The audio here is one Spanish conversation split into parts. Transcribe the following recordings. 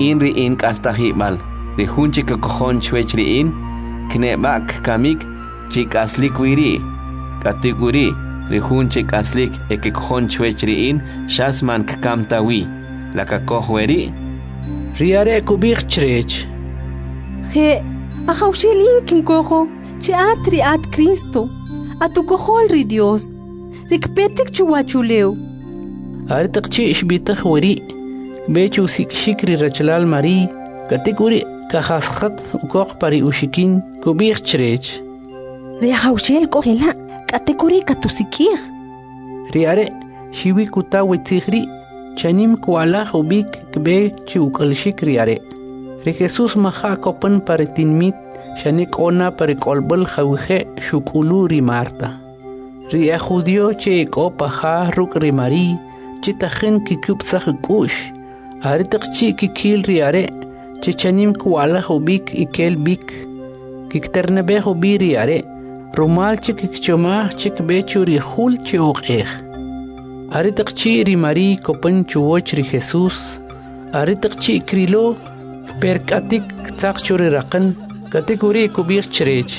in ri'in k'astajib'al rijun chikokojon chwech ri'in kneb'ak kamik chik'aslik wiri k'atik wiri rijun chik'aslik ekikojon chwech ri'in xasman kkamtawi lakakoj weri riare kubik chrech je ajawxelin kinkojo cheat riat Cristo atukojol ri Dios rikpetek chuwachuleu artaqchi ishbitaj weri bechu sikshikri rachlal mari katikuri kajasqat ukoq pari ushikin kubik chrech ri ajawxel kojela katikuri katusikij riare shiwi kutawi tigri chanim kuala ubik kbe chiukalshik riare ri Jesus maja kopan pare tinmit shanik ona pare kolbal khawje shukulu ri Marta ri judio che kopaja ruk ri Mari chitajin kikup sajukush aritaqchi kikil riare che chanim kuala ubik ikel bik kikternebe ubi riare rumal chikchoma chikbe churi khul chiuqeh aritaqchi ri Mari kopan chuoch ri Jesus aritaqchi krilo perkatik taqchuri raqan katikuri kubik chrech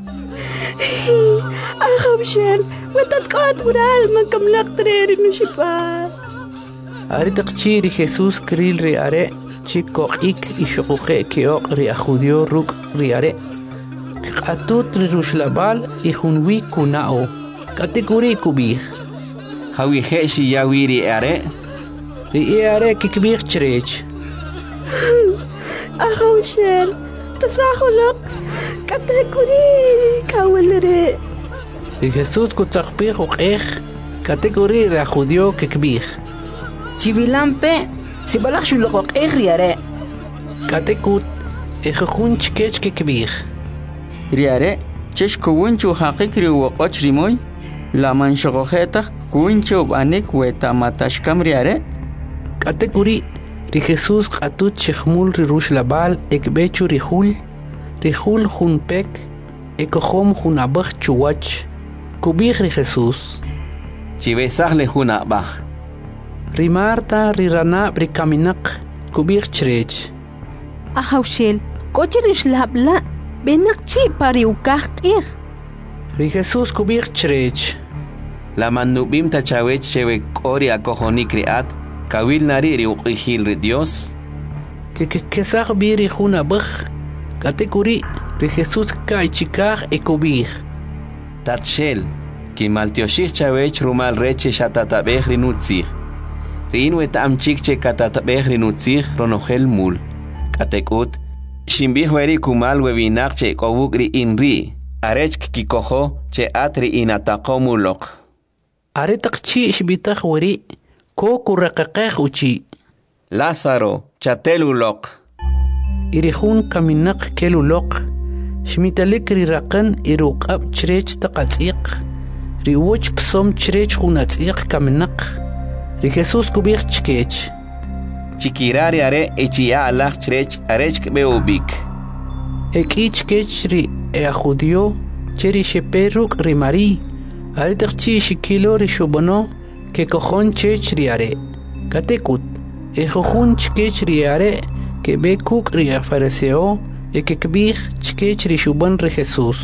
ajawxel wetatqat mural mankamlaq treri nushipa aritaqchi ri Jesus kril ri are chikoqik ishuqe kioq ri ajudio ruk ri are qatut ri rushlabal ihunwi kunao katikuri kubik hawi heshi yawiri are ri are kikbik chrech ajawxel tasahulaq katikuri kawalre ri Jesus kutzaqpik uqej katikuri ri ajudio kikbik chivilampe sibalaq shulqoq riare katikut ejujun chkech kikbik riare chesh kuwunchu haqiq ri waqoch rimoy la manshogojeta kuwunchu banik weta matashkam riare katikuri ri Jesus qatut chkhmul ri rushlabal ekbechu rijul junpek ekojom junabaj chuwach kubik ri Jesus chibesaj le junabaj ri Marta ri rana ri kaminak kubik chrech ajawxel kochi rishlabla benaqchi pari ukajt'ij ri Jesus kubik chrech la manubim tachawech chewe k'ori akojonik riat kawil nari ri uqijil ri Dios kesaq bi ri junabaj katikuri ri Jesus kaychikaj ekubik tatshel kimaltioshij chawech rumal reche shatatabej ri nutzij rin wetam chikche katatabej ri nutzij ronojel mul katekut shimbij weri kumal webinaq che kobuk ri inri arech kikojo che atri inataqomulok aritaqchi ishbitaj weri ko kuraqaqej uchi Lázaro chatelulok irihun kaminak kelulok shmitalik ri raqan iruqab chrech taqatziq ri woch psom chrech junatziq kaminak ri Jesus kubik chkech chikirari are echia alaj chrech arech beubik ekich kech ri ajudio cheri sheperuk ri Mari aritaqchi shikilo ri shubono ke kojon chech ri are katekut ejojun chkech ri are ke bekuk ri fariseo ekekbij chkech ri shuban ri Jesus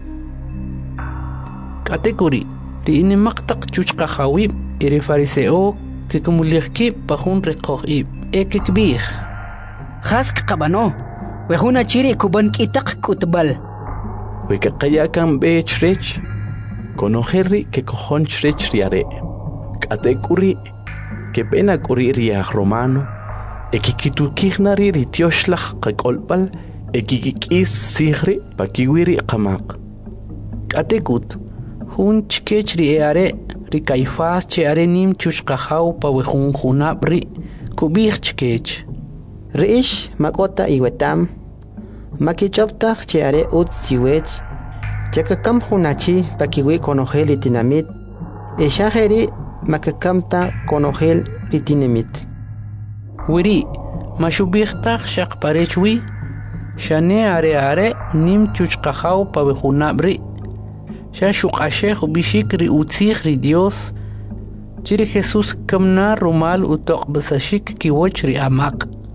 katekuri ri inimaqtaq chuchqajawib iri fariseo ke kumulijki pajun ri qojib ekekbij khask qabano wejuna chiri kuban kitaq kutbal wekaqayakan be chrech konojerri ke kojon chrech riare katekuri ke pena kuri riaj romano ekikitukijnari ri tioshlaj qakolpal ekikikis sihri pakiwiri qamaq katekut jun chkech ri are ri Caifás che are nim chushqajaw pa wejun junabri kubij chkech riish makota iwetam makichoptaj che are ut siwech chakakam junachi pakiwi konojel itinamit eshajeri makakamta konojel itinamit wiri mashubijtaj shaqparechwi shane are nim chushqajaw pa wejunabri Shashuqashej ubishik ri utzij ri Dios chiri Jesus kamna rumal utoq basashik kiwoch ri amaq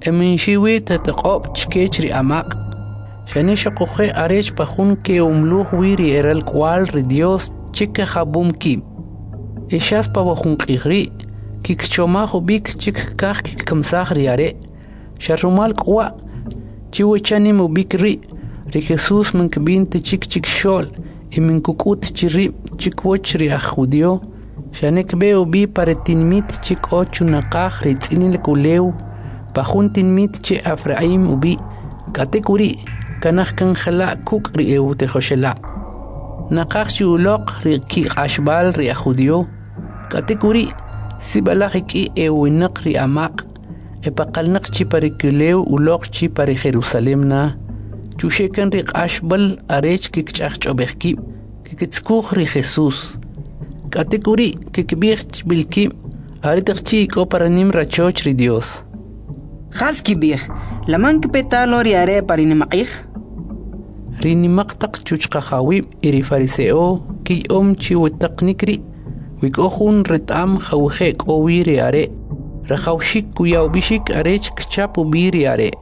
امنشيوي تتقوب تشكيتري أماق شانيش قوخي أريج بخون كي أملوه ويري إرال كوال ريديوس تشيك خابوم كيم إشاس بابخون قيغري كي كشوماخو بيك تشيك كاخ كي كمساخ رياري شارمال قوا تشيوي چاني مو بيك ري خيسوس من كبين تشيك شول من كوكوت تشري تشيك وچري أخوديو شانك بيو بي بارتينميت تشيك اوچو نقاخ ريتسيني لكوليو بخون تنميت تشي أفرعيم وبي كاتيكوري كنخ كان خلا كوك ريئو تخوشلا نقاخ شولوق ريكي قاشبال ري أخوديو كاتيكوري سيبالاخي كي ايوينق ري أماق ابقالنق تشي باريكوليو ولوق تشي باري خيروساليمنا چوشي كان ري قاشبال أريج كي كچاخ چوبخكي كي كتسكوخ ري خيسوس كاتيكوري كي كبيخ بالكي أريدخ تشي كو بارانيم راتشوش ري ديوس خاص كبيخ لمن كبتالو رياري باريني مقيخ ريني مقتق تشوشقا خاويب إري فاريسيو كي تشي وتقنكري ويك أخون رتام خوخيك أو ويري أري رخوشيك كوياو بيشيك أريج كشابو بيري أري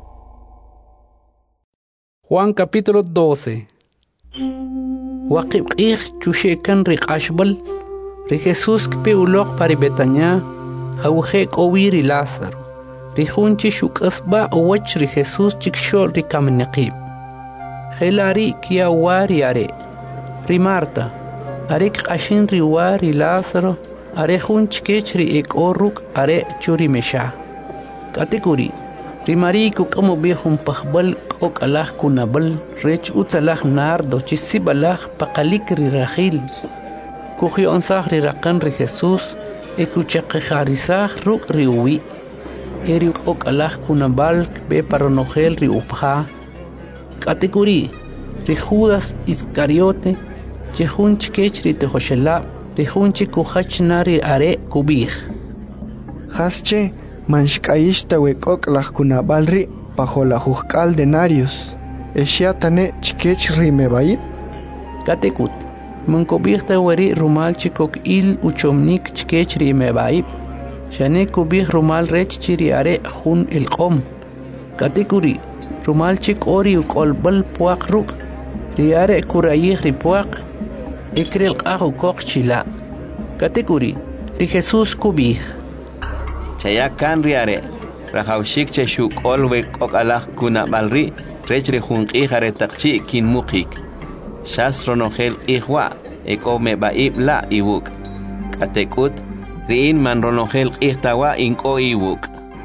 Juan capítulo 12 Waqib qih chushekan riq ashbal ri Jesús kpe uloq pari Betania hawje kowiri Lázaro ri junchi shukasba owach ri Jesús chikshol ri kamneqib Gelari kia wari are ri Marta are qashin ri wari Lázaro are junch kech ri ek oruk are churi mesha kategori ri mariku kamo bihum pakhbal ok alah kunabal rech utsalah nardo chisibalah paqalik ri rahil kuhi onsah ri raqan ri Jesús ekuchaq kharisah ruk ri uwi eri ok alah kunabal be paronogel ri upha kategori ri Judas Iscariote chehunch kech ri tehoshela ri hunchi kuhach nari are kubih Hasche manshkaishta wekok lah kunabalri bajo la juzgal denarios. Eshiatane chikech rimebai. Katekut. Munkobihta weri rumal chikok il uchomnik chikech rimebai. Shane kubih rumal rech chiriare hun el qom. Katekuri. Rumal chik ori ukolbal puak ruk. Riare kurayih ripuak. Ikril qahu kok chila. Katekuri. Ri Jesús kubih. Chayakan riare. Rahawshik cheshuk olwe ok alah kuna balri rechre hunqi hare taqchi kin muqik shasro nohel ihwa eko me baib la iwuk katekut rin man ronohel ihtawa inko iwuk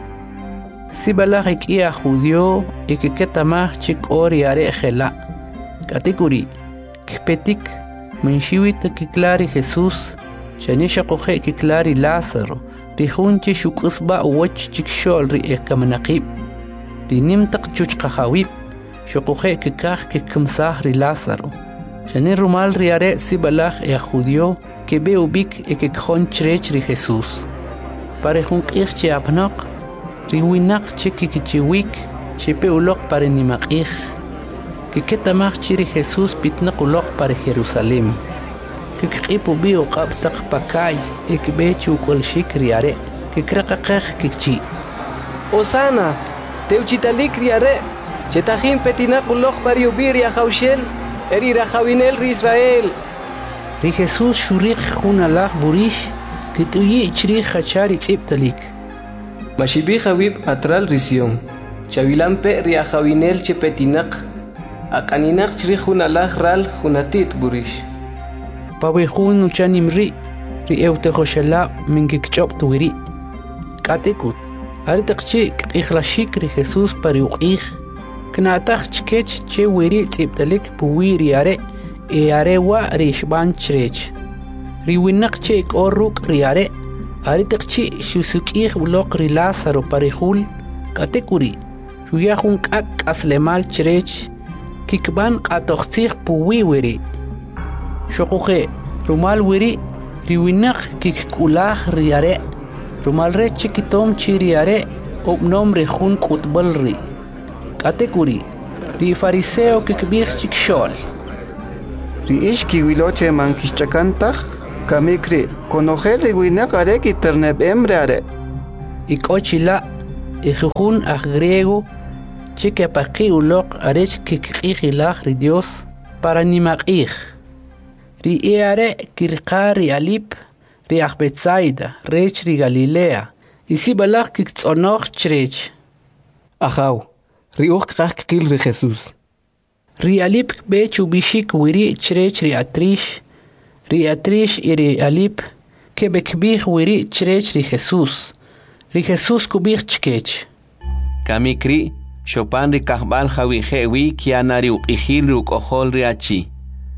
sibalah ikia judio ikiketamah chik ori are khela katekuri kpetik menshiwit kiklari Jesús shanisha qohe kiklari Lázaro ريخونتي شوك إصبع ووش تكشول ريئك منقيب رينمتق تشوش قخاويب شوقوخي ككاخ ككمساح ري لاسارو شاني رومال رياري سيبالاخ يخوديو كبيو بيك اككخون تشريش ري خيسوس باريخونك إيخ تي أبناق ريويناق تشكي كتشيويك شبيو لوق باري نماق إيخ ككتماخ تشيري خيسوس بيتنقو لوق باري يروساليم كيقيبو بيو قابتق باكاي إكبيتشو كل شكر ياري كيكرققخ كيكشي أوسانا تيوشيتاليك ياري جتاخين بتينا قلوخ باريو بير يا خوشيل إري رخاوينيل ري إسرائيل ري خيسوس شوريق خون الله بوريش كتويي إچري خشاري تسيبتاليك ماشي بي خويب أترال ريسيوم شاويلان بي ري أخاوينيل چپتيناق أقانيناق چري خون الله رال خوناتيت بوريش باويخون وچانيم ري اوتخوشلا من كيكچوب تويري كاتيكوت أرتقشي إخلاشيك ري خيسوس باريوق إيخ كناتاخ چكيچ چه ويري تيبتلك بويري ياري ياري وا ريشبان چريچ ريوينق چيك أوروك رياري أرتقشي شوسوك إيخ بلوق ري لاسارو باريخول كاتيكوري شو ياخون كاك أسلمال چريچ كيكبان قاتوختيخ بوي ويري شقوخي رومال ويري ريوينق كيكولاخ رياري رومال ري چكتوم چي رياري اوبنوم ريخون قطبل ري كاتيكوري ري فاريسيو كيكبيخ چكشول ري إيش كيويلوچه مانكيش چكانتخ كاميكري كونوخي ريوينق أري كي ترنب أمر أري إكوچي لا ejujun a griego cheque apaqi ulok arech kikijilaj ri Dios para nimaqij. Ri eare kirqa ri alip ri Betsaida rech ri Galilea isi balaj kiktzonoj chrech. Ajaw, ri uj kil ri Jesús. Ri alip be chubishik wiri chrech ri atrish y ri alip que bekbij wiri chrech ri Jesús. Ri Jesús kubij chkech. Kamikri Chopin ri kahbal jawijewi kianari uqihil ri uqohol ri achi.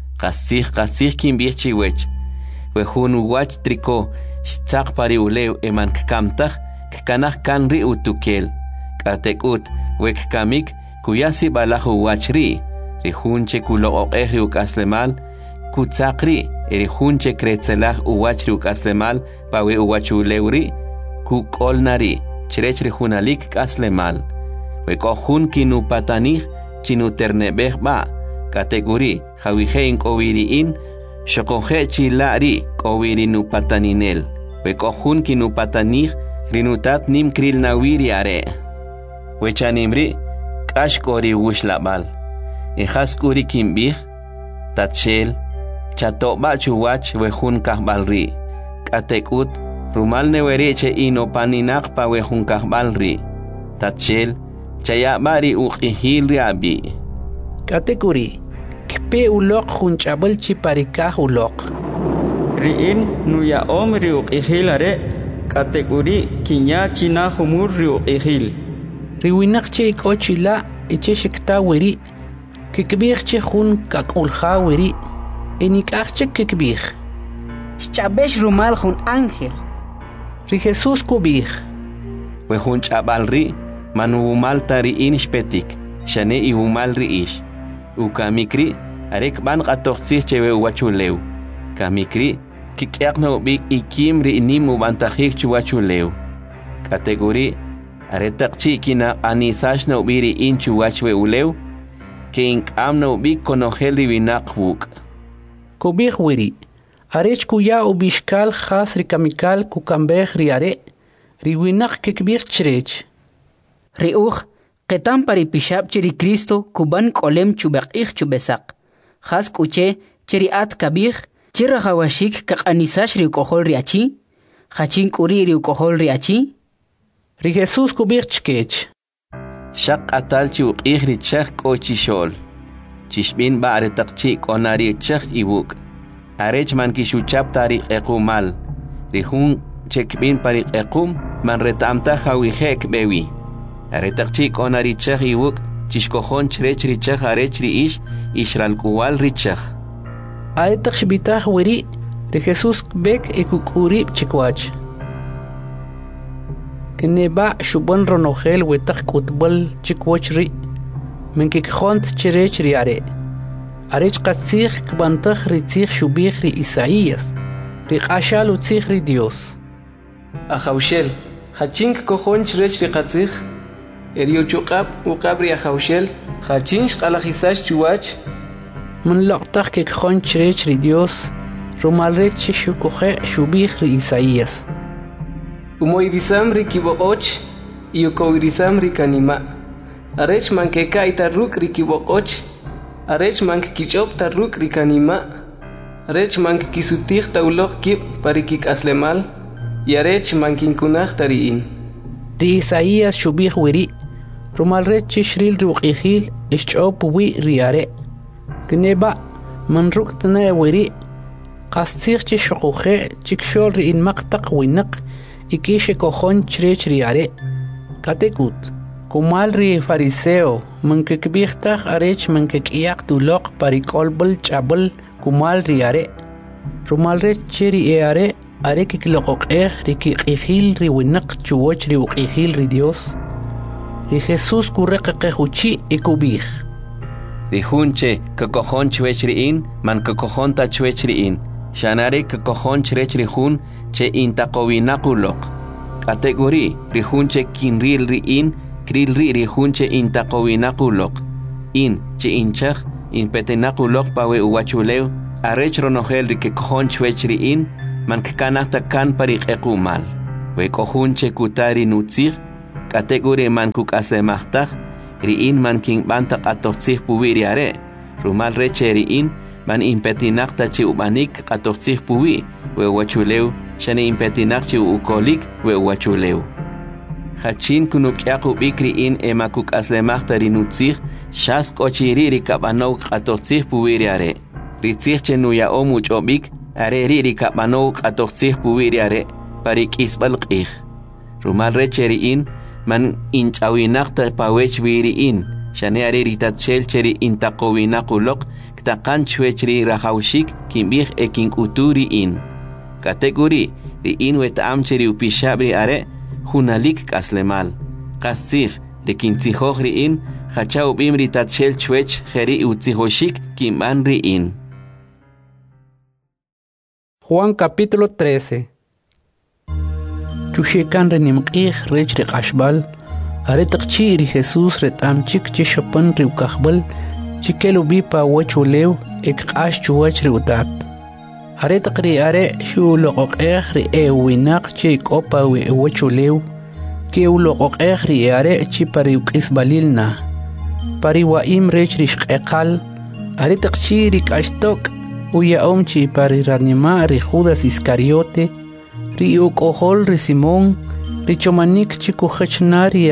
Qasij kimbih chiwech. Wejun uwach triko shtzaq pari ulew eman kkamtaj kkanaj kan ri utukel. Katekut wek kamik kuyasi balaj uwach ri. Ri junche kuloqoqej ri ukaslemal kutzaq ri. Ri junche kretzelaj uwach ri ukaslemal pawe uwach ulew ri. Kukolnari chrech ri junalik kaslemal. Wekojun kinu patanij chinu ternebej ba kategori jawijein kowiriin shokoje chilari kowirinu pataninel wekojun kinu patanij rinutat nim kril nawiri are wechanimri kashkori wushlabal ejaskuri kimbij tatchel chatoba chuwach wejun kahbalri katekut rumal newereche inopaninaq pa wejun kahbalri tatchel chaya bari uqihil riabi. Kategori kpe ulok junchabal chiparikah ulok. Riin nuya ri uqihil are kategori kinya china humur ri uqihil. Riwinak che ikochila eche shikta wiri kikbih che jun kakulha wiri enikach che kikbih. Shabesh rumal jun ángel. Ri Jesús kubih. We jun chabal ri manu umalta ri inishpetik shane i umal ri ish ukamikri arek ban qatoqsih chewe wachulew kamikri kikyaqno bik ikim ri inimu bantajik chuwachulew kategori aretaqchi kina anisashno biri inchu wachwe ulew king amno bik konojel ri binaqwuk kubih wiri arech kuya ubishkal khas ri kamikal kukambeh ri are ri winaq kikbih chrech Riuj, ketan pari pishab chiri Cristo kuban kolem chubaqih chubesaq. Khas kuche chiri at kabih, chira hawashik kakanisash riukohol riachi, hachin kuri riukohol riachi. Ri Jesús kubih chkech. Shaq atal chuqih ri chak kochishol. Chishbin ba aretaqchi konari chak ibuk. Arech man kishuchap tari ekumal. Rihun chekbin pari ekum man retamta hawihek bewi. Aretaqchi konari chak ibuk chishkojon chrech ri chak arech ri ishral kuwal ri chak. Aretaq shbitah wiri ri Jesús bek ikukuri chikwach. Keneba shubon ronogel wetaq kutbal chikwach ri menkikjont chrech ri are. Arech qatzig kbantaq ri tzig shubih ri Isaías. Ri qashal utzig ri Dios. Ajawshel, hachink kojon chrech ri qatzig Erio chuqab uqabri ajawshel hachinch qalajisash chuwach من لقطق que con chrech ri Dios rumalre chishukoje shubih ri Isaías umoirisam ri kiboqoch y ukoirisam ri kanima arech man que kaita ruk ri kiboqoch arech man que kichop ta ruk ri kanima arech man que kisutih ta uloq kib parikik aslemal y arech man kinkunaj tariin ri Isaías shubih wiri rumalre chishril ruqihil ischop wi riare Gneba من ركتنا وري قاستير تشقوخي تكشور إن مقتق وينق إكيش كوخون تشريش رياري كاتيكوت كمال ري فاريسيو من كبيختخ أريش من كياق دولوق باريكول بل تشابل كمال رياري رمال ري تشري إياري أري كيكلقوق ريكي قيخيل ري وينق تشووش ري وقيخيل ري ديوس ري خيسوس كوريق قيخوشي إكوبيخ Rihunche kakojon chwechriin man kakojon ta chwechriin shanari kakojon chrechrihun che intaqowinakulok kategori rihunche kinril riin krilri rihunche intaqowinakulok in che inchaj impetenakulok pawe uwachulew arech ronogel rikekojon chwechriin man kakanahta kan pariqequmal we kohunche kutari nutzig kategori man kuk asle mahtak riin man king bantak atorsih puwi riare rumal reche riin man impetinak ta chi ubanik atorsih puwi we wachuleu shane impetinak chi ukolik we wachuleu hachin kunuk yaqub ikriin emakuk asle mahta rinutzih shas kochiri rikabanok atorsih puwi riare ritzih chenu ya omuch obik are rikabanok atorsih puwi riare parik isbal qih rumal reche riin man inchawinaqta pawech wiriin shane are ritatchel cheri intaqowinaquloq ktaqan chwechri rahawshik kimbih ekin uturiin kategori riin wetam cheri upishabri are hunalik kaslemal qasih rekintzihoj riin hacha ubim ritatchel chwech kheri utzihoshik kimban riin. Juan capítulo 13. Chushekan renimqih rech riqashbal are taqchi ri Jesus retam chik chishapan riukahbal chikelu bipa wachulew ekqash chuwach riutat are taqri are shuloqoqeh ri ewinaq chik opa wi wachulew ke uloqoqeh ri are chi pariukis balilna pariwaim rech rishqeqal are taqchi ri kashtok uyaom chi pariranima ri Judas Iscariote ri ukohol ri Simón ri chomanik chiku khachnari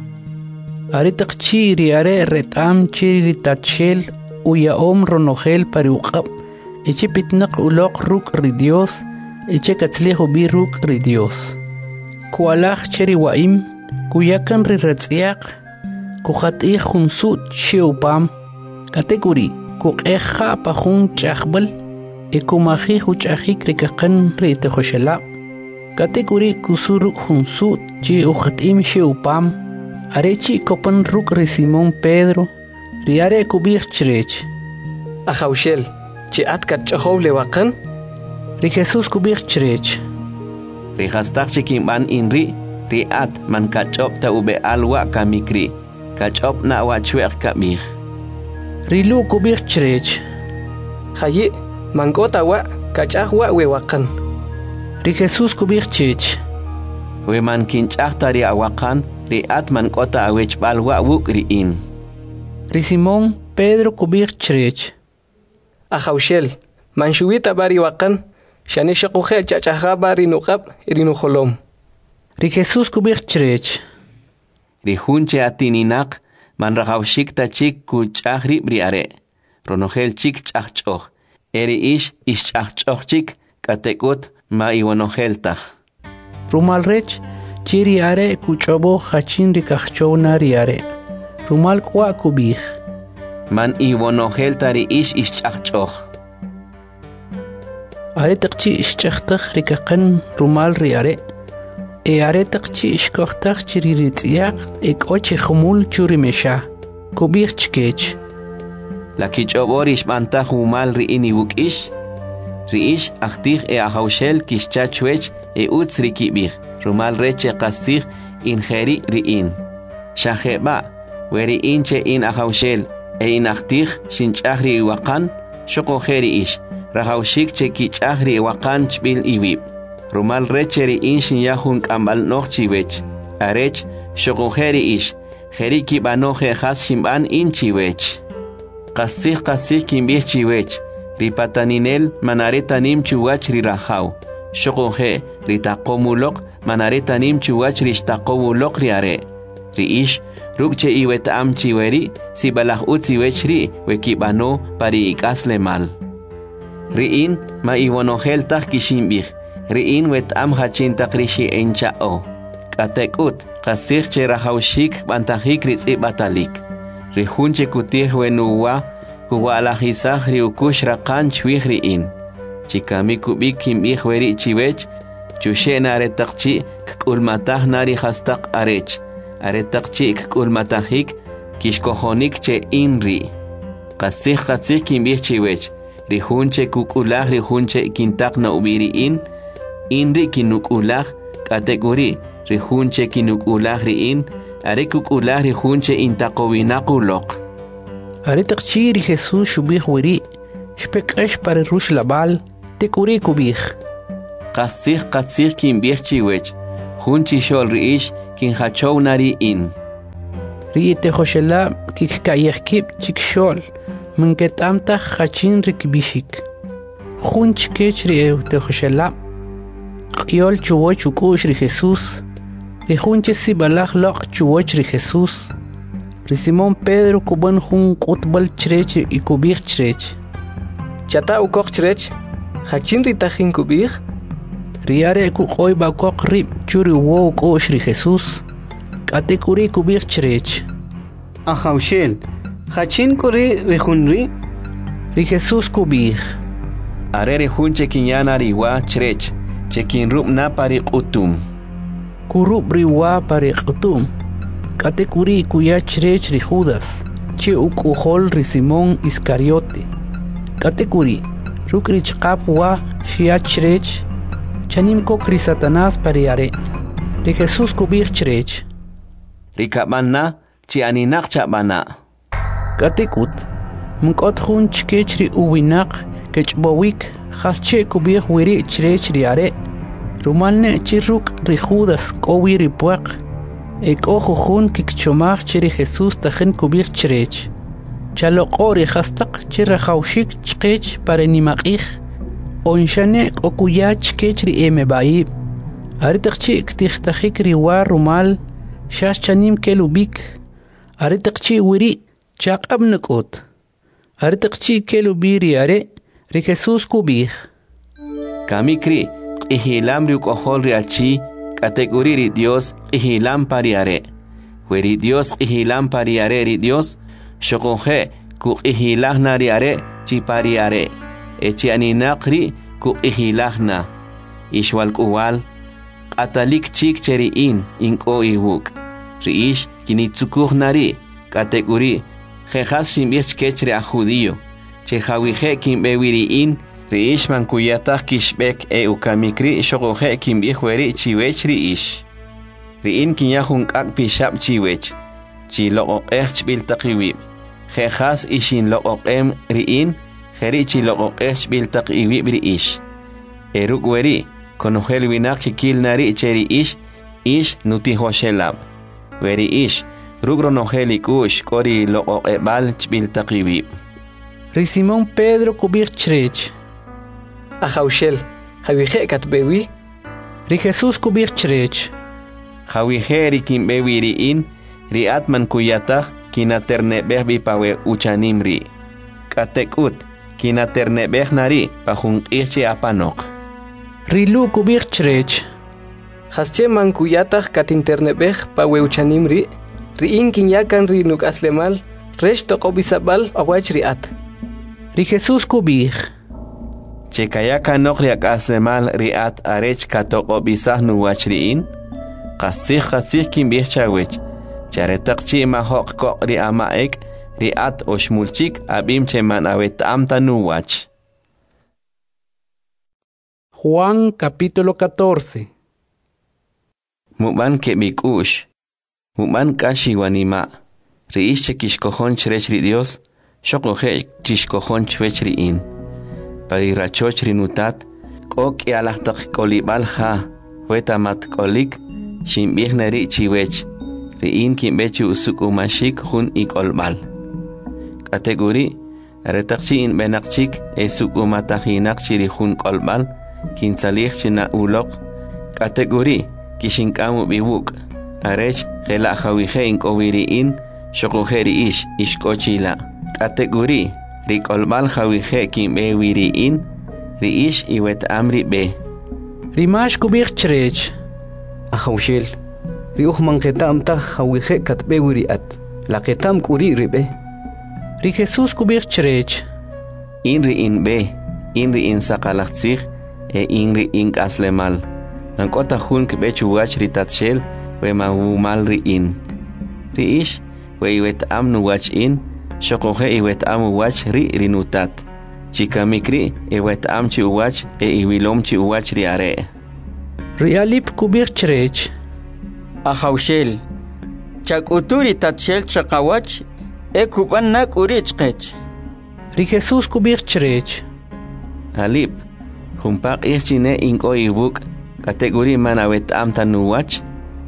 are taqchi ri are retam chiri ri tatchel uyaom ronogel pariuqab eche pitnaq uloq ruk ri Dios eche katzlejo bi ruk ri Dios kualaj cheri waim kuyakan ri ratziaq kuhatih khunsut cheupam kategori kuqeja pajun chaqbal ekumaji huchajik rikaqan ri tejoshela kategori kusur hunsut chi ujatim sheupam arechi kopan ruk ri Simón Pedro riare kubich chrech Ajaushel chi atkat chahowle waqan ri Jesus kubich chrech ri hastak chikimban inri ri at man kachop ta ube alwa kamikri kachop na wa chweq kamih rilu kubich chrech hayi mangota wa kachah wa we waqan ri Jesus kubich chech we man kinchahta ri awaqan ri at man kota awech balwa wuk riin ri Simón Pedro kubich chrech Ajaushel man shuwita bari waqan shani shaquje chachaha bari nuqab irinu kholom ri Jesus kubich chrech ri hunche atininaq man rahawshik ta chik ku chahri briare ronogel chik chahchoh eri ish chahchoh chik katekut ma iwanogel tah rumal rech chiri are kuchobo hachin ri kahchona ri are rumal kwa kubich man iwanogel tari ish chahchoh are taqchi chahtakh ri kaqan rumal ri are are taqchi ishkohtakh chiri ri tsiaq ochi khumul churi mesha kubich chkech la kichoborish banta humal ri ini wukish riish achtih ahaushel kischachwech utz rikibih rumal reche qasih injeri riin shaheba weri inche in ahaushel in achtih shinchahri waqan shoqojeri ish rahaushik che kichahri waqan chbil iwib rumal reche riin shinyahun kambal nochchiwech arech shoqojeri ish jeri kibanoje has shimban inchiwech qasih kimbih chiwech ripataninel manaretanim chuwach rirahaw shoqoje ritaqomuloq manaretanim chuwach rishtaqowuloq riare riish rukche iwetam chiweri sibalah utziwechri wekibano pari ikaslemal riin ma iwanogel tah kishimbih riin wetam hachintaq rishi enchao katekut qasih cherahawshik bantahik ritzi batalik rihunche kutih wenuwa kuwalajisaj riukush raqan chwih riin chikami kubik kimbih weri chiwech chushena aretaqchi k'ulmataj nari hastaq arech aretaqchi k'ulmatajik kishkojonik che inri qasih kimbih chiwech rihunche kuk'ulaj rihunche kintaq na ubiriin inri kinuk'ulaj kategori rihunche kinuk'ulaj riin are kuk'ulaj rihunche intaqowinaquloq are taqchi ri Jesus shubih weri shpekash pare rush labal tekuri kubih qasih kimbih chiwech hunchi shol riish kin hachow nari in. Ri tejoshela kik kayekip chikshol. Minket amta hachin rikbishik. Junch kechri tejoshela. Yol chuwoch ukush ri Jesús. Ri junche si balach loq chuwoch ri Jesús. Ri Simón Pedro kuban jun kutbal chrech y kubich chrech. Chata ukok chrech. Hachin ritajin kubich. Riare kukoy bakok rib churi wo ukush ri Jesús. Kate kuri kubich chrech. Ahaushel, hachin kuri rihunri? Ri Jesús kubich. Arere junche kinyana riwa chrech. Chekin rup na pari utum. Kurup riwa pari utum. Kate kuri kuya chrech ri Judas. Che ukuhol ri Simón Iscariote. Kate kuri. Rukri chkap wa shia chrech. Chanim kokri Satanás pariare. Ri Jesús kubich chrech. Ri kapana chi aninak chabana. Kate kut. Mkot jun chkech ri uwinak. Kechbowik. Hasche kubich wiri chrech riare. Rumalne chiruk ri Judas kowi ri puak. Ek ojo jun kikchomach chiri Jesús tajen kubich chrech. Chaloko ri hastak chira haushik chkech pare nimakich. Onshane okuya chkech ri emebaib. Aritakchi ktichtachik ri war rumal. Shash chanim kelubik. Aritakchi wiri chakab nakot. Aritakchi kelubiri are. Ri Jesús kubich. Kamikri, ihilam ri ukohol ri achi, kategori ri Dios, ihilam pariare. Weri Dios ihilam pariare ri Dios, shokonje, ku ihilahna ri are, chi pariare. Echi aninakri, ku ihilahna. Ishwal kuwal, atalik chik cheri inko iwuk. Ri ish, kinitsukuh ri, kategori, jejas simbich kechre a judío. Che hawije kimbewiri ri ish man kuyatah kishbek ukamikri shogoje kimbihweri chiwech ri ish. Ri in kinyahun kak pishab chiwech. Chi loqoqeh chbiltaqiwib. Jejas ishin loqoqem ri in, jeri chi loqoqeh chbiltaqiwib ri ish. Eruk weri, konojel winak kikil nari cheri ish nutihoshelab. Weri ish, rugro nojeli kush kori loqoqebal chbiltaqiwib. Ri Simón Pedro kubich chrech. Ahaushel, hawije katbewi. Ri Jesús kubich chrech. Hawije ri kimbewi ri in, ri atman kuyatah kinaternebeh bi pawe uchanimri. Katekut, kinaternebeh nari pahun ichi apanok. Ri Lu kubich chrech. Hasche man kuyatah katinternebeh pawe uchanimri. Ri in kinyakan ri nuk aslemal, resh tokobisabal awach ri at. Ri Jesús kubich. Chekayaka nokriak aslemal riat arech katoko bisah nuwach riin. Kasih kimbih chawech. Charetak chi mahok kok ri amaek riat oshmulchik abim cheman awet amta nuwach. Juan capítulo 14. Muban kebikush. Muban kashi wanima. Riish chekishkohon chrech ri Dios. Shokoje chishkohon chwech ri in. Parirachoch ri nutat. Kok yalahtak kolibal ha. Wetamat kolik. Shimbih nari chiwech. Ri in kimbechi usuk umashik hun ikolbal. Kategori. Retakchi in benakchik esuk umatahinak chiri hun kolbal. Kinsalih china ulok. Kategori. Kishinkamu biwuk. Arech gela hawije in kowiri in. Shokojeri ish ishkochila. Kategori. Rikolbal hawije kimbe wiri in. Ri ish iwet amri be. Rimash kubich chrech. Ahaushel, riuh manketam ta hawije katbe wiri at. La ketam kuri ribe. Ri Jesús kubich chrech. Inri in be. Inri in sakalachtzich. Inri in kaslemal. Nankota hun kebechu wach ritatshel. We mahumal ri in. Ri ish. We iwet am nuwach in. Shokoje iwet am uwach ri rinutat. Chikamikri iwet am chi uwach iwilom chi uwach ri are. Ri alip kubich chrech. Ahaushel. Chakuturi tatshel chakawach. Kuban nak urichkech. Ri Jesús kubich chrech. Alip. Humpak ichine inko iwuk. Kategori man awet am tanuwach.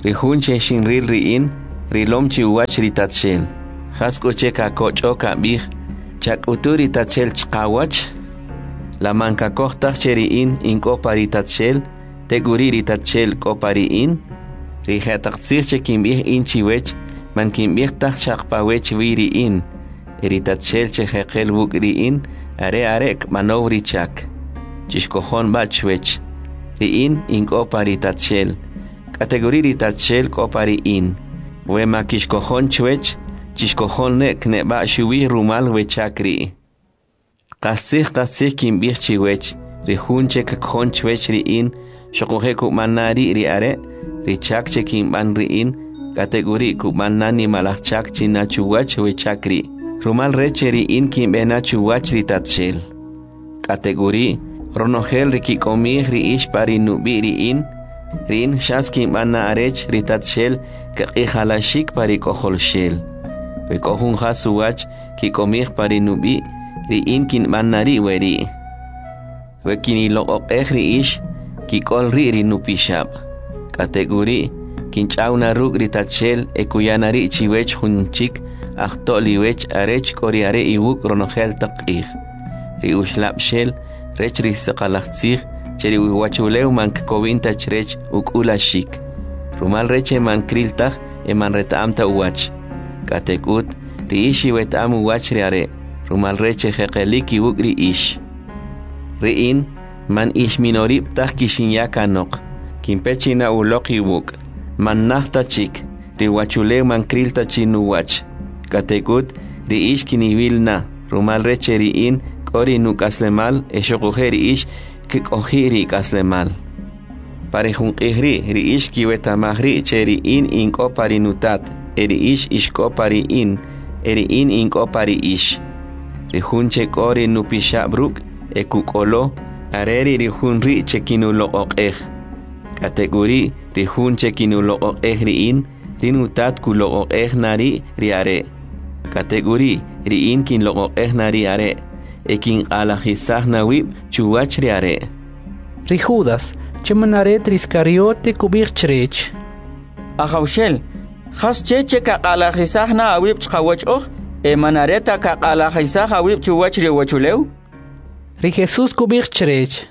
rihunche shinril riin rilom chiwach ritatshel haskoche kakocho kabih chakuturi tatshel chqawach la manka kohta cheriin inkopa ritatshel teguri ritatshel kopariin rihataqtsirche kimbih inchiwech man kimbih taq chaqpawech viriin ritatshel chejeqel bukriin are manowri chak chishkojon bachwech riin inkopa ritatshel categoría ritatshel kopariin wema kishkojon chwech chishkojon ne ba shuwi rumal wechakri qasih kimbih chiwech rihunche kakjon chwech riin shokoje kumanari riare richak chekimban riin categoría kumanani malachak chinachuwach wechakri rumal recheri in kimbena chuwach ritatshel categoría ronogel rikikomih riish parinubi riin rin shaskin bana arech ritatshel kaqihalashik parikoholshel wekohun hasuwach kikomih parinubi riin kin banari weri wekini loqoqeh riish kikol rinupishab categoría kinchauna rug ritatshel ekuyanari chiwech hunchik ahtoliwech arech koriare iwuk ronogel taqih riushlabshel rech risaqalachtzih cheri wachuleu mank kovinta chrech ukula shik rumal reche man kriltach man retaamta uwach katekut riishi wetam uwach riare rumal reche jeqeliki ukri ish riin man ish minorib tach kishinyakanok kimpechina uloqi wuk man nahta chik riwachuleu man krilta chinuwach katekut riish kinivilna rumal reche riin kori nukaslemal eshoqujeri ish kikohiri kaslemal parejun ihri riish kiwetamahri cheri in inkopari nutat ish ishkopari in inkopari ish rihunche kori nupishabruk ekukolo areri rihunri chekinuloqeh categorí rihunche kinuloqeh riin rinutat kuloqeh nari riare categorí riin kinloqeh nari are ekin alajisah nawib chuwach riare Rijudas chemanaret riscariote kubir chrech Ahaushel khas cheche ka alajisah na awib chqawach manareta ka alajisah awib chuwach riwachuleu Ri Jesus kubir chrech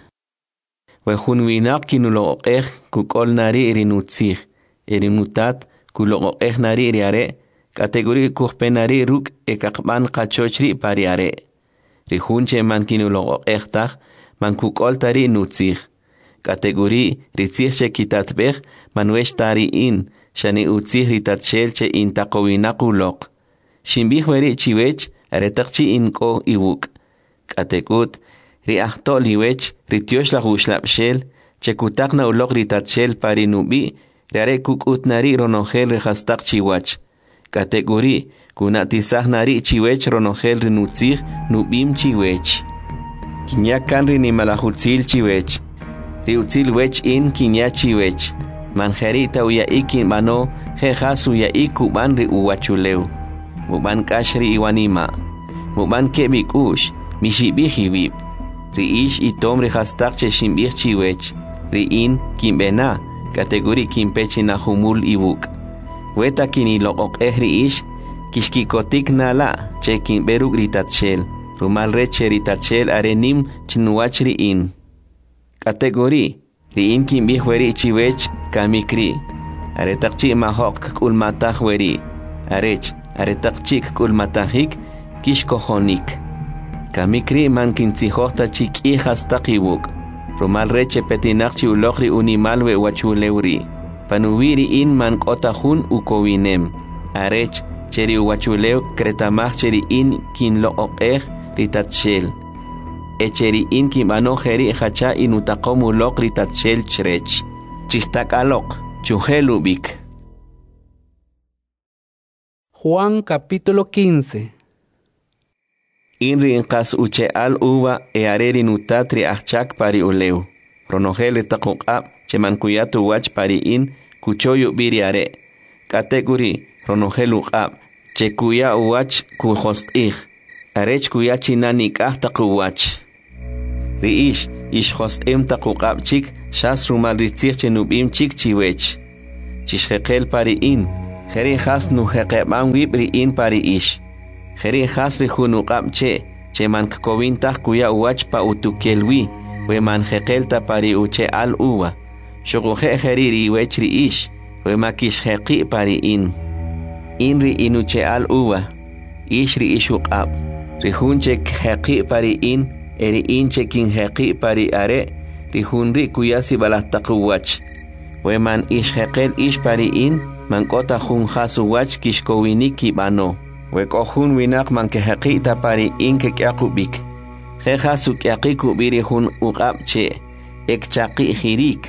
wejun winak kinuloqeh kukol nari rinutzih rinutat kuloqeh nari riare categorí kuhpenari ruk ekaqban qachochri pariare rihunche man kinuloqeh tach man kukol tari nutzih categorí ritzih che kitatbeh manwesh tari in shani utzih ritatshel che intaqowinaquloq shimbih weri chiwech aretaqchi inko iwuk categut riahtol iwech ritiosh la gushlabshel che kutakna uloq ritatshel parinubi riare kukutnari ronogel rehastaq chiwach categorí kunatisah nari chiwech ronogel rinutzih nubim chiwech kinyakan rinimalahutzil chiwech riutzil wech in kinya chiwech manjerita uya ikin mano jejasu ya ikuban ri uwachuleu muban kashri iwanima muban kebikush mishibihibib riish itom rihastaq che shimbih chiwech riin kimbena categorí kimpechina humul ibuk weta kiniloqeh riish kishkikotik nala che kimberuk ritatshel rumal reche ritatshel arenim chinuwach riin categorí riin kimbih weri chiwech kamikri aretaqchi mahok kulmatah weri arech aretaqchi kulmatahik kishkojonik kamikri mankintzihota chiki hastaqibuk rumal reche petinaqchi uloqri unimalwe wachulewri panuwiri in man kotahun ukowinem arech cheri wachulew kretamach cheri in kinloqeh ritatshel echeri in kimano jeri hacha inutaqomu loq ritatshel chrech chistakalok chuhelubik Juan capítulo 15 Inri inqas uche al uva areri nutatri achak pari uleu ronogel taquqab chemankuyatu wach pari in kuchoyu biriare category ronogel uqab chekuya wach kuhostih arech kuya chinani qahtaqwach riish ish hostem taquqab chik shas rumal ritzich chenubim chik chiwech chishhekel pari in kheri khas nu heqeban wibri in pari ish kheri khas ri hunu qabche che man kovin tah kuya uwach pa utukelwi we man heqelta pari uche al uwa shoqoje kheri wechri ish we makish heqi pari in ri inuche al uwa ish ri ishuqab ri hunche heqi pari in eri inche kin heqi pari are ri hunri kuyasi balastaqwach we man ish heqel ish pari in man kota hun khasu wach kishkowiniki bano we kohun winak man ke heqi ta pari in ke kyaqubik khe khasu kyaqiku biri hun uqabche ek chaqi khirik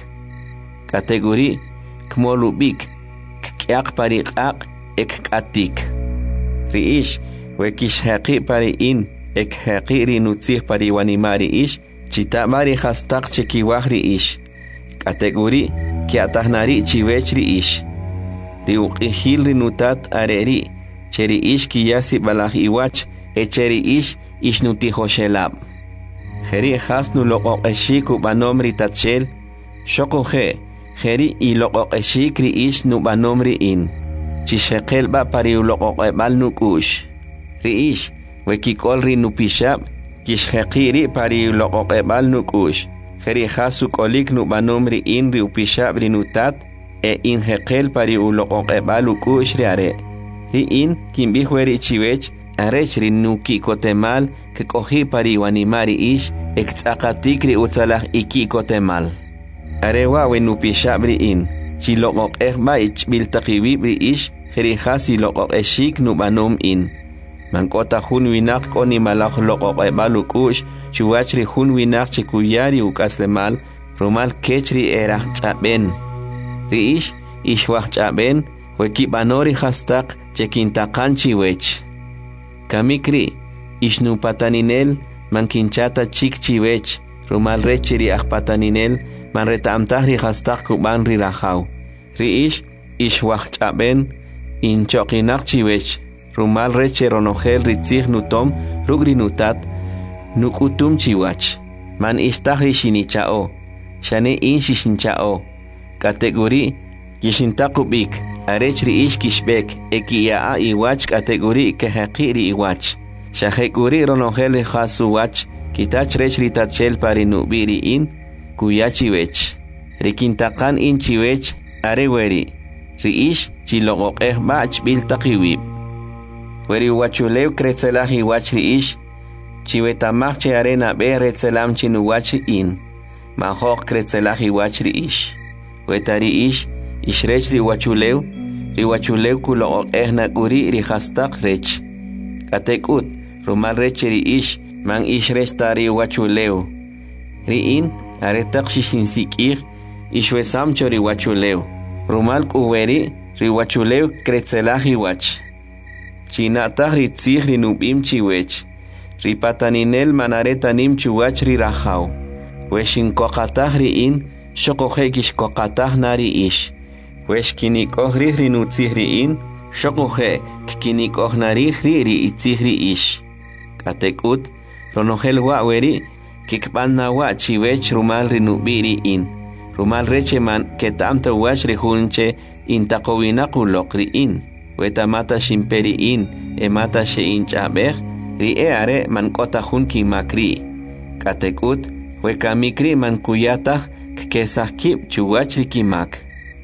kategori kmolubik kyaq pari qaq ek katik riish we kish heqi pari in ek heqi ri nutzih pari wanimari ish chita mari khastaq cheki wahri ish kategori ki atahnari chiwechri ish ri uqihil ri nutat areri cheri ish ki yasi balagh iwach echeri ish nuti hoshelab kheri khasnu loqoqeshiku banomri tatchel shoqoje kheri i loqoqeshikri ish nu banomri in chisheqel ba pari loqoqebal nukush ri ish wekikol ri nupishab kishheqiri pari loqoqebal nukush kheri khasu kolik nu banomri in ri upishab ri nutat e in heqel pari uloqoqebal ukush ri are ri in kimbihweri chiwech arech ri nuki kotemal ke kohi pari wanimari ish ektsaqatik ri utsalah iki kotemal arewa we nupishab ri in chi loqoqeba ichbil taqiwi ri ish kheri khasi loqoqeshik nu banom in mankota hun winak koni malakh loqoqebal ukush chuwachri hun winak chikuyari ukaslemal romal kechri erach chaben ri ish wach chaben weki banori khastaq chekintaqan chiwech kamikri ishnu pataninel mankinchata chik chiwech romal rechiri akpataninel manreta amtahri khastaq kuban ri rajaw ri ish wach chaben inchoqinak chiwech rumal reche ronogel ritzig nutom rugri nutat nukutum chiwach man istahri shinichao shane in shishinchao kategori kishintakubik arechri ish kishbek ekiyaa iwach kategori ke haqiri iwach shahekuri ronogel khasu wach kitach rechri tatchel pari nubiri in kuyachiwech rikintaqan in chiwech areweri riish chiloqoqeh bach bil taqiwib weri wachulew kretzelahi wachri ish chiwetamach che arena be retzelam chinu wachri in mahok kretzelahi wachri ish wetari ish ishrech ri wachulew kuloqeh naguri ri khastaq rech katekut rumal rech ri ish man ishrech tari wachulew ri in aretaq shishinsikir ishwesam chori wachulew rumal kuweri ri wachulew kretzelahi wach chinatah ri tzig ri nubim chiwech ri pataninel manaretanim chuwach ri rajaw weshinkoqatah ri in shoqoje kishkoqatah nari ish weshkinikoh ri nutzig ri in shoqoje kinikoh nari ri itzig ri ish katekut ronogel waweri kikbanna wa chiwech rumal ri nubiri in rumal recheman ketamta wach ri hunche intaqowinaquloq ri in wetamata shimperi in emata shein chabeh ri are man kota hun ki makri katekut wekamikri man kuyatah kesahkib chuwachri kimak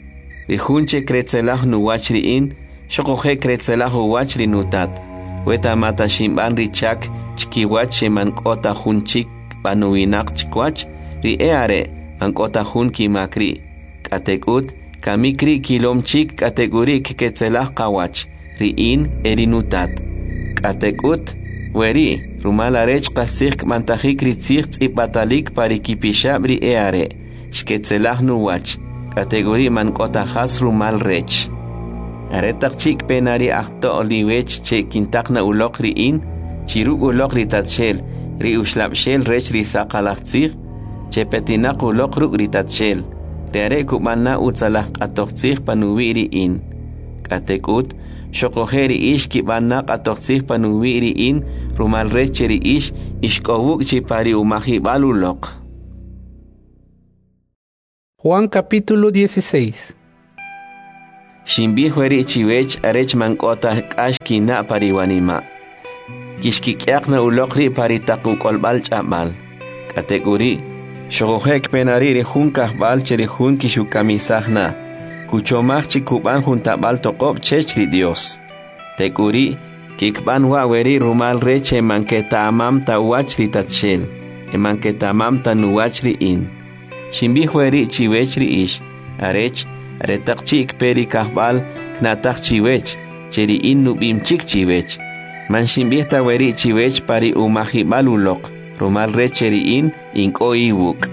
ri hunche kretzelah nu wachri in shoqoje kretzelah wachri nutat wetamata shimban ri chak chkiwach man kota hun chik banuinak chikwach ri are man kota hun ki makri katekut kamikri kilom chik kategori ketzelah qawach ri in erinutat katekut weri rumala rech qasik mantajik ritzig tzipatalik parikipisha bri eare shketzelah nuwach kategori man kota khas rumal rech aretak chik penari akto oliwech che kintakna ulok ri in chiru ulok ri tatshel ri ushlabshel rech ri saqalaqtzig che petinak ulok ruk ri tatshel Reare kumana utsalah qatoqtzig panuwiri in katekut shoqojeri ish kibana qatoqtzig panuwiri in rumal recheri ish ishkowuk chipari umahi balulok. Juan capítulo 16. Shimbih weri chiwech arech mankota ashkina pariwanima. Kishkikyakna ulokri paritakukolbal chambal. Kategori shogohek penari rihun kahbal cherihun kishukamisahna. Kuchomach chikuban juntabal tokob chechri Dios. Teguri kikban waweri rumal reche manketa amam ta wachri tatshel. Manketa amam ta nuwachri in. Shimbih weri chiwechri ish. Arech aretakchik peri kahbal knatak chiwech. Cheri in nubimchik chiwech. Man shimbih ta weri chiwech pari umahibal ulok. Rumal recheri in inko iwuk.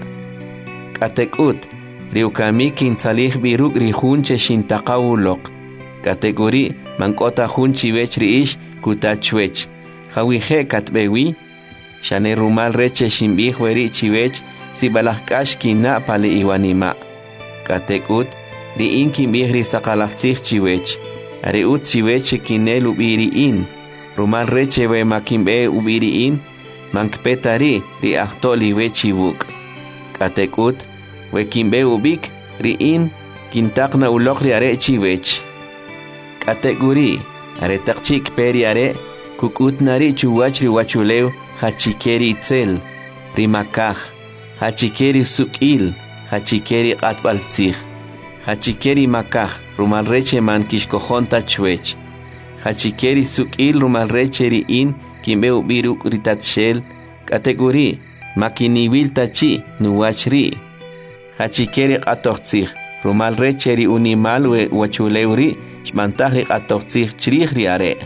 Katekut riukami kinsalih biruk rihun che shintaqawulok. Kategori mankota hun chiwech riish kutachwech. Hawije katbewi. Shane rumal reche shimbih weri chiwech si balahkash kina pali iwanima. Katekut ri in kimbih ri sakalaksih chiwech. Ari ut chiwech kinel ubiri in. Rumal reche we makimbe ubiri in. Mankpetari ri ahtoli we chibuk. Katekut we kimbe ubik ri in kintakna ulokri are chiwech. Kategori are takchik peri are kukut nari chuwachri wachuleu hachikeri itzel rimakah hachikeri sukil hachikeri qatbaltzih hachikeri makah rumalreche man kishkojonta chwech hachikeri sukil rumalreche ri in kimbe ubiruk ritatshel. Kategori makiniwil tachi nuwachri hachikeri qatochtzih rumalreche ri unimal we wachuleuri shmantahri qatochtzih chrihri are.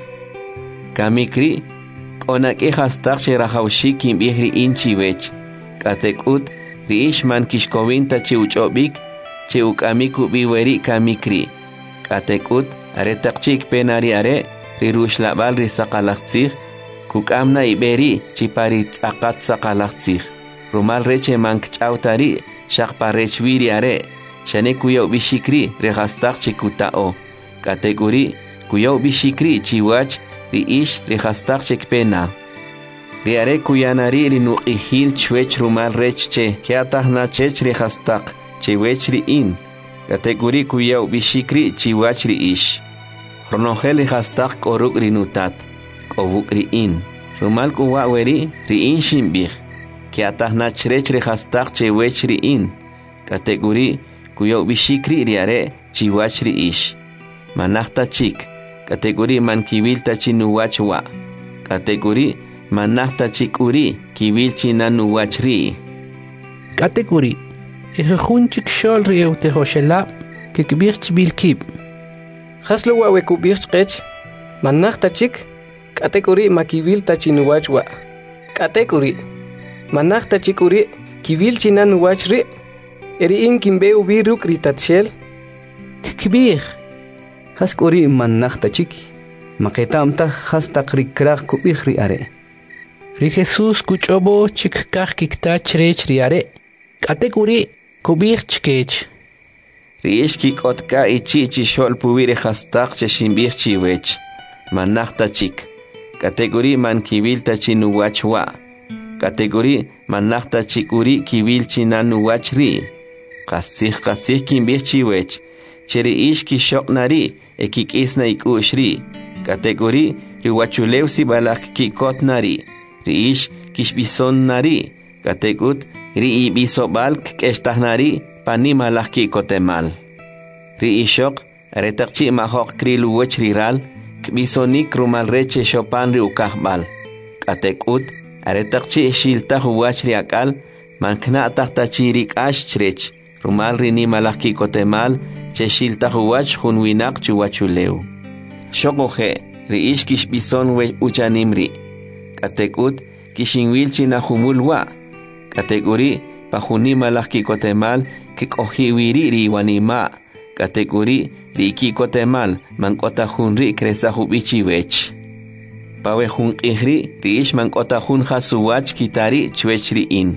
Kamikri konake hastaq sherahawshi kimbihri inchiwech. Katekut ri ishman kishkowinta chiuchobik chiukamiku biweri kamikri. Katekut are takchik penari are ri rushlabal ri saqalaqtzih kukamna iberi chipari tzaqat saqalaqtzih. Rumal reche mankchawtari shaqparechwiri are shane kuyaw bishikri ri hastaq chikutao. Kategori kuyaw bishikri chiwach ri ish ri hastaq chikpena. Ri are kuyanari ri nuqihil chwech rumal rechche kiatahna chech ri hastaq chiwech ri in. Kategori kuyaw bishikri chiwach ri ish. Ronogel ri hastaq koruk ri nutat kobuk ri in. Rumal kuwaweri ri in shimbih kiatahna chrech ri hastaq chiwech ri in. Kategori kuyaw bishikri ri are chiwach ri ish. Manahta chik. Kategori man kibil tachinuwachwa. Kategori manahta chikuri kibil chinanuwachri. Kategori ejunchik shol rieu tehoshela kikbirch bilkib. Haslo wawe kubirch qech manahta chik. Kategori makibil tachinuwachwa. Kategori manahta chikuri kibil chinanuwachri. Eri in kimbe ubiruk ritatshel. Kikbir Haskuri manakta chiki. Maketamta hastaq rikraq kubihri are. ri Jesus kuchobo chikkaj kikta chrech ri are. Kategori kubir chkech. Ri ishki kotka ichi shol puwiri hastaq che shimbih chiwech. Manahta chik. Kategori man kibil tachinuwachwa. Kategori manahta chikuri kibil chinanuwachri. Qasih kimbih chiwech. Cheri ishki shoknari ekik isna ikushri. Kategori riwachulew si balak kikot nari. Ri ish kishbison nari. Kategut ri ibisobalk keshtahnari panimalak kikotemal. Ri ishok retakchi mahok krilu wechriral kbisonik rumal reche shopan ri ukahbal. Kategut retakchi shiltah wachri akal mankna tahtachirik ashchrech. Rumal rini malaki kotemal cheshilta huwach hunwinak chuwachuleu. Shokoje ri ish kishbison we uchanimri. Katekut kishinwil chinahumulwa. Kategori pahuni malaki kotemal kikohiwiri ri wanima. Kategori ri kikotemal mankota hunri kresa hubichi wech. Pawe hun ihri ri ish mankota hun hasuwach kitari chwechri in.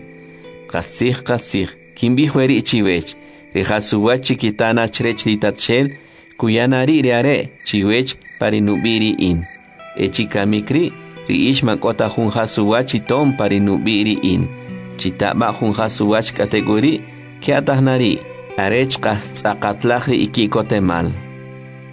Kasih. Kimbih weri chiwech, rihasuwa chikitana chrech ritatshel, kuyanari riare chiwech parinubiri in. Echikamikri, riish makota junhasuwa chitom parinubiri in. Chitaba junhasuwa kategori, kiatahnari, arech kasakatlahri ikikotemal.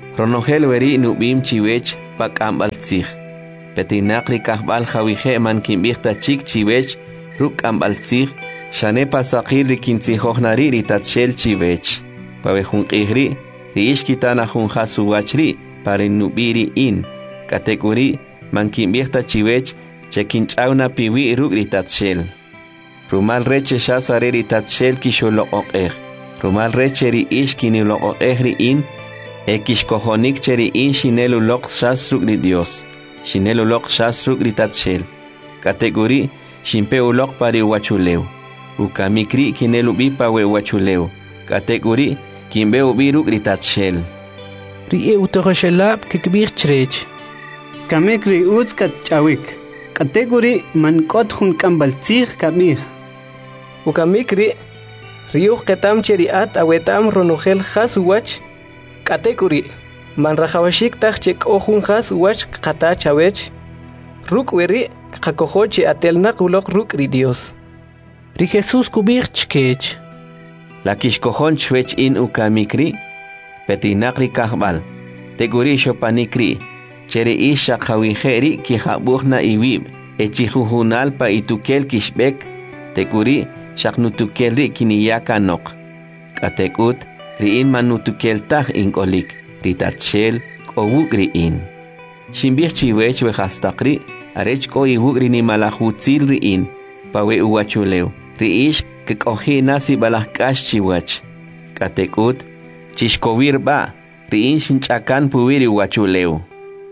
Ronogel weri nubim chiwech pakambal tsig. Petinakri kahbal hawije man kimbihta chik chiwech ruk ambal tsig. Shane pasakir rikintsihohnari ritatshel chiwech. Pawejun ihri riishkitana jun hasuwachri para nubiri in. Katekuri man kimbihta chiwech chekinchauna piwi ruk ritatshel. Rumal reche shasare ritatshel kisholoqoqej. Rumal reche riishkini loqoqej in. Ekishkohonik cheri in shinelu lok shasruk ri Dios. Shinelu lok shasruk ri tatshel. Kategori shimpeu lok pari wachuleu. Ukamikri kinelu bipa we wachuleu. Kategori kimbeu biruk ri tatshel. Ri utogoshelab kikbir chrech. Kamikri utz kat chawik. Kategori man kot hun kambal tsig kamik. Ukamikri riuh ketam cheri at awetam ronogel hasuwach. Katekuri man rajawashik tachek ohun has wach kata chawech ruk weri kakohoche atelna kulok ruk ri Dios. Ri Jesús kubir chkech. La kishkohon chwech in ukamikri petinakri kahbal. Teguri shopanikri chere isha khawiheri ki habuhna iwib echihuhunal pa itukel kishbek teguri shaknutukelri kiniyaka nok. Katekut riin manutukeltah inkolik ritatshel kowuk riin. Shimbih chiwech wehastakri arech ko iwuk rini malahutzil riin pawe uwachuleu riish kekohina si balahkash chiwach. Katekut chishkovir ba riin shinchakan puwiri uwachuleu.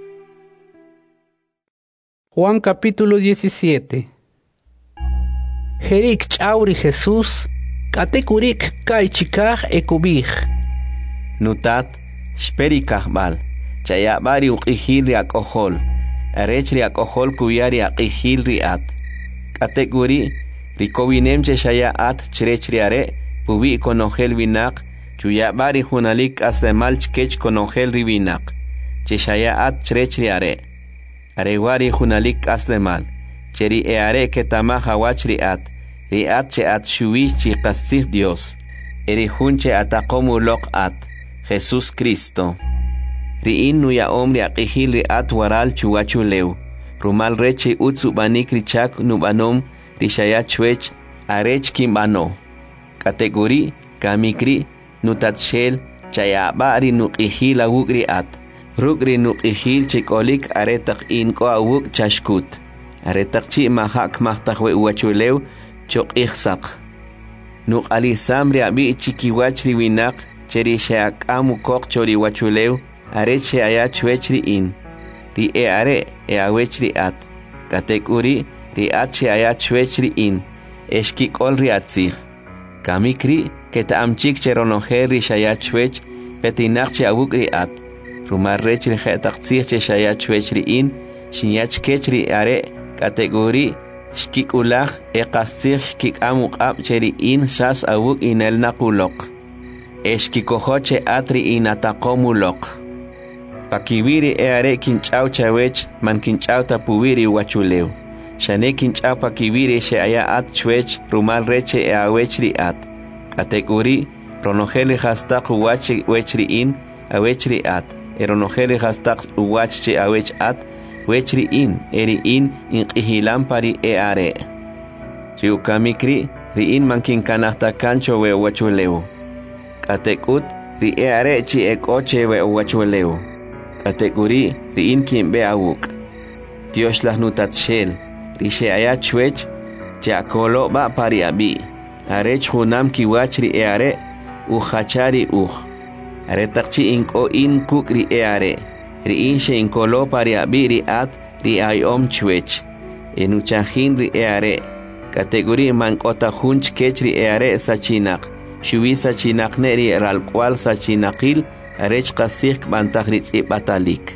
Juan capítulo 17. Jerik chauri Jesús Katekurik kaichikaj ekubij. Nutat, shperi kahbal. Chayabari uqihil riak ohol. Arech riak ohol kuyari aqihil riat. Katekuri, rikowinem cheshaya at chrech riare, pubi konogel vinak, chuyabari hunalik aslemal chkech konogel rivinak. Cheshaya at chrech riare. Arewari hunalik aslemal. Cheri eare ketama hawach riat. Riat che at shuwi chi qasih Dios. Erihun che atakomu lok at. Jesús Cristo. Riin nuya omri aqihil riat waral chuwachuleu. Rumal reche utsu banik richak nubanom rishaya chwech arech kimbano. Kategori kamikri nutatshel chayabari nuqihil awuk riat. Rukri nuqihil chikolik aretak inko awuk chashkut. Aretak chi mahak mahtakwe uwachuleu chok ihsak. Nuk alisam riabi chikiwach riwinak cheri sheak amu kok chori wachuleu are che aya chwechri in. Ri e are e awechri at. Katekuri ri at che aya chwechri in. Eshkik ol riatzig. Kamikri keta amchik cheronoher ri shaya chwech petinak che awuk ri at. Rumar rechri khetaxig che shaya chwechri in. Shinyach kechri are kategori shkik ulach eqasig shkik amuk ab cheri in sas awuk inel nakulok. Eshkikohoche atri inatakomulok. Pakibiri eare kinchau chawech man kinchau tapuwiri wachuleu. Shane kinchau pakibiri she aya at chwech rumal reche e awechri at. Kategori ronogeli hastak uwache wechri in awechri at. Eronogeli hastak uwache awech at wechri in eri in inqihilampari eare. Chiukamikri riin man kinkanahta kancho we wachuleu. Katekut ri eare chi ekoche we wachuleu. Kategori riin kimbe awuk. Dios las nutatshel. Ri she aya chwech chakolo ba pari abi. Arech hunam kiwach ri eare uhachari Aretakchi inko in kuk ri eare. Ri in she inkolo pari abi ri at ri ayom chwech. Enuchahin ri eare. Kategori mankota hunch kech ri eare sachinak. Shuwi sachinak neri ralkwal sachinakil arech qasik bantagritz batalik.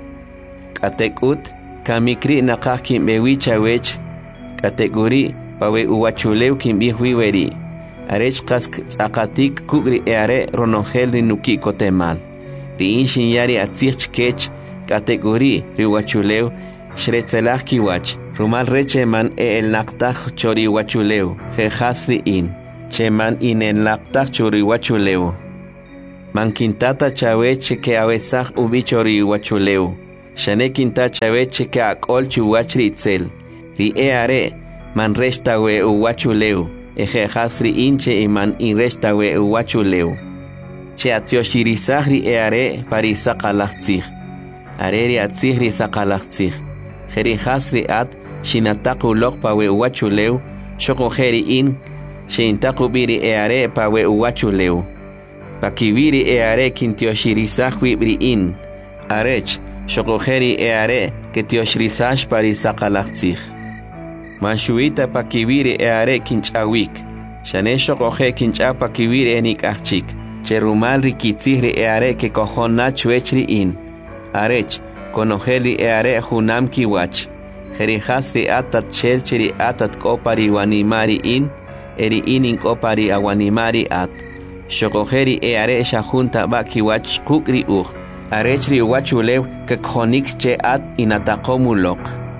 Katekut kamikri nakah kimbewi chawech. Kategori pawe uwachuleu kimbihui weri. Arech qask tsakatik kugri eare ronogel rinuki kotemal. Ri inshin yari atzich kech kategori riwachuleu shretzelach kiwach. Rumal reche man el naktach chori wachuleu. Jehasri in. Cheman in el naktach chori wachuleu. Mankintata chaweche que avesaj ubichori wachuleu. Shane kinta chaweche que akol chuwachri itzel. Ri are man resta we uwachuleu. Eje hasri inche iman inresta we uwachuleu. Che atioshirisa ri are parisa kalachtzig. Areri atzig ri sakalachtzig. Jeri hasri at shinataku lok pa we uwachuleu. Shoko jeri in shintaku biri are pa we uwachuleu. Pakibiri are kintioshirisa wibri in. Arech shokojeri are que tioshrisash parisa kalachtzig. Manshuita pakibiri are kinchawik. Shane shokoje kincha pakibiri enik achik. Cherumal rikitzigri are que kojona chuechri in. Arech konojeli are junam kiwach. Jerihasri atat chelcheri atat kopari wanimari in. Eri inin kopari awanimari at. Shokojeri are shahunta bakiwach kukri Arechri wachulew que khonik che at inatakomulok.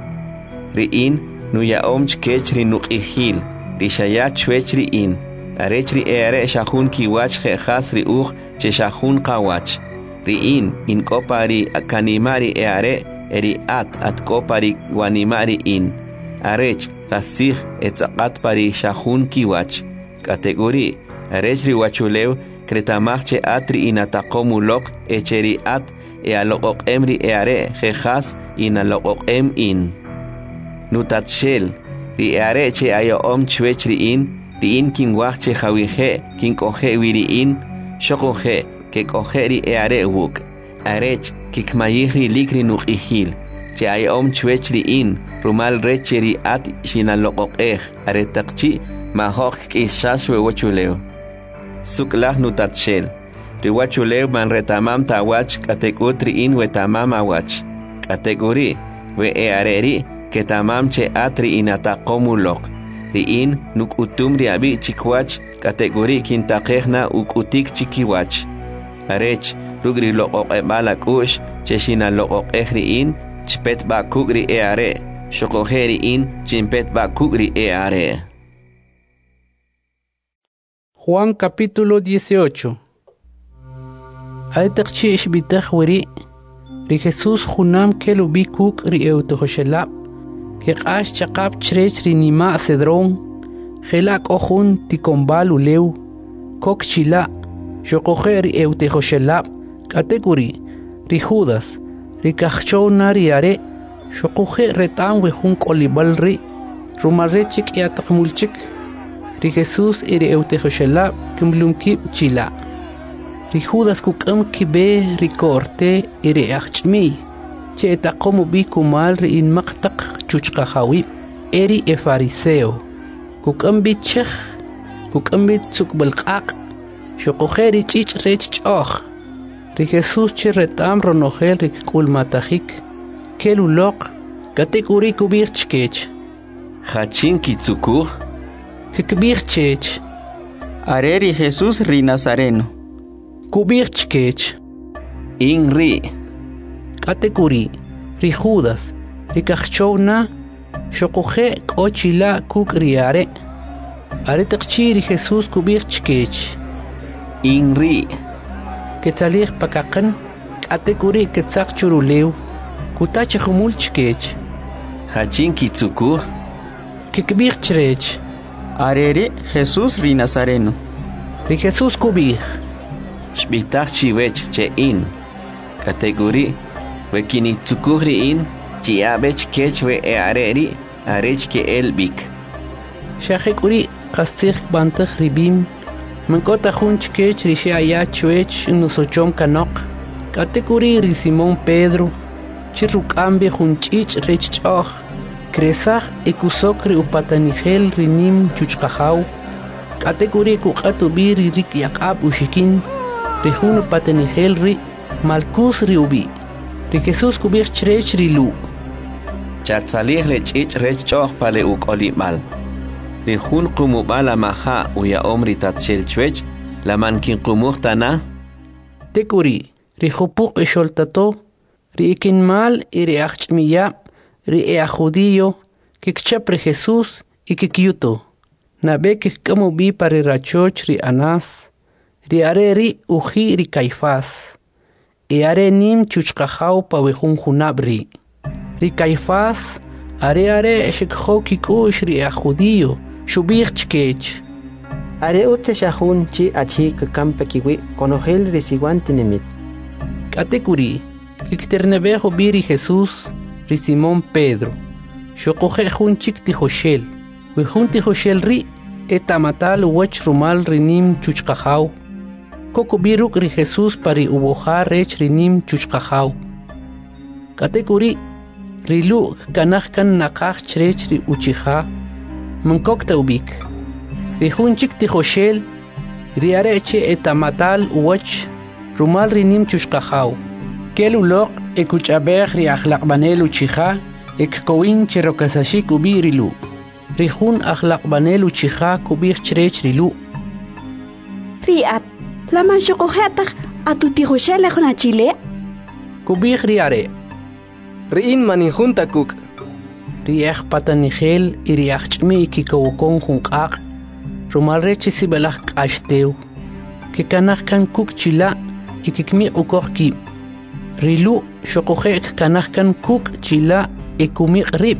Riin nuya omch kechri nuqihil. Rishaya chwechri in. Arechri are shahun kiwach khasri che shahun kawach. Riin in kopari akanimari are eri at kopari wanimari in. Arech kasih etzakat pari shahun kiwach. Kategori Arechri wachulew Kretamachche atri inatakomulok echeri at alokok emri are jejas inalokok in. Nutatshel ri are che ayo chwechri in ri in kin wachche jawihe kin koje wiri in shokoje ke kojeri are wuk. Arech kikmayihri likri nuqihil che ayo chwechri in rumal recheri at shinalokok aretakchi mahok kisaswe wachuleo. Suklah nutatshel. Riwachuleu man retamam tawach katekutri in wetamam awach. Kategori we eareri que tamam che atri inatakomulok. Ri in nuk utumri abi chikwach kategori kintakehna ukutik chikiwach. Arech rugri lokok ebalakush cheshina lokok ehri in chpet bakugri eare. Shokojeri in chimpet bakugri eare. Juan capítulo 18. Aitakchi ishbitach weri. Ri Jesús junam kelubi kuk ri eutohoshelab. Que qash chaqab chrech ri nima cedrón. Gelak ojun tikombal uleu. Kok chila. Shokoje ri eutohoshelab. Kategori. Ri Judas. Ri kachona ri are. Shokoje retan wehun kolibal ri. Rumarechik yatakmulchik. Ri Jesús iri eutejoshelab kimlumkib chila. Ri Judas kukam kibe ri korte iri achmi. Che takomu bi kumal ri in maktak chuchkahawib. Eri e fariseo. Kukam bi chech. Kukam bi tsukbalqaq. Shokojeri chich rech choch. Ri Jesús che retam ronogel ri kul matajik. Kelulok. Kategori kubir chkech. Hachin kitsukur. Kikbir chech. Areri Jesús ri Nazareno. Kubir chkech. Inri. Kategori. Ri Judas. Ri kachona. Shokoje kochila kuk riare. Are takchi ri Jesús kubir chkech. Inri. Ketzalir pakakan. Kategori ketzak churuleu. Kutach humul chkech. Hachin kitsukur. Kikbir chrech. Areri Jesús ri Nazareno. Ri Jesús kubir. Shbitach chiwech che in. Kategori we kinitsukuri in chiabech kech we areri arech ke elbik. Shachek uri kastir bantach ribim. Mankota hunch kech ri shaya chwech nusochom kanok. Kategori ri Simón Pedro. Chirukambe hunchich rech choch. Kresach ekusokri upatanigel rinim chuchkahau. Kategori kukatubi rik yakab ushikin. Rihun upatanigel ri malkus riubi. Ri Jesús kubir chrech rilu. Chatzalir lechich rech choch pale ukolimal. Rihun kumubala maha uya omri tatshel chwech la mankin kumuhtana. Tekuri rihupuk esholtato. Ri ikinmal iri achmiya. Ri a judío que chapre Jesús y que kyuto. Nabe que como vi para rachoch ri anas. Riare ri uji ri Caifás. Are nim chuchkajau pawejun junabri. Ri Caifás are shekho kikush ri a judío. Shubich chkech. Are ute shahun chi achi kampe kiwi konogel resiguantinimit. Katekuri. Kikternebejo biri Jesús. Ri Simón Pedro. Shokoje jun chik tijoshel. Wejun tijoshel ri. Etamatal wech rumal rinim chuchkajau. Koko biruk ri Jesús pari ubojar rech rinim chuchkajau. Katekuri. Rilu kanachkan nakach chrech ri uchija. Mankokta ubik. Rijun chik tijoshel. Riareche etamatal wech rumal rinim chuchkajau. Kelulok ekuchabej ri akhlaqbanel uchija. Ekkowin cherokasashik ubi rilu. Rijun akhlaqbanel uchija kubir chrech rilu. Riat. Laman shokohetak atutijoshel ejuna chile. Kubir riare. Riin manijun takuk. Riach patanigel y riach chmi kikawokon junqaq. Rumal reche sibelach qashteu. Kikanach kan kuk chila y kikmi ukokki. Rilu shokojek kanach kan kuk chila y kumik rib.